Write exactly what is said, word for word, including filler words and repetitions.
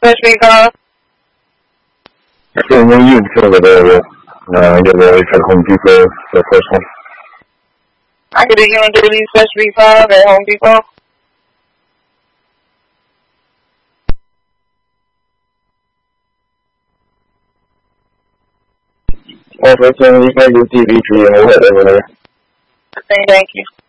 Fresh Revive. I said when you feel it area, uh, get ready for Home Depot, the first one. I could do you and Julie's Fresh Revive at Home Depot. Also, you can do T V P or whatever. Thank you.